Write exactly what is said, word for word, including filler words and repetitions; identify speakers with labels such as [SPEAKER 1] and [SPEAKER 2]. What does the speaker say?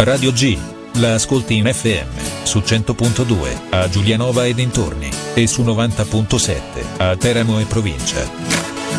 [SPEAKER 1] Radio G. La ascolti in F M, su cento punto due, a Giulianova e dintorni, e su novanta punto sette, a Teramo e provincia.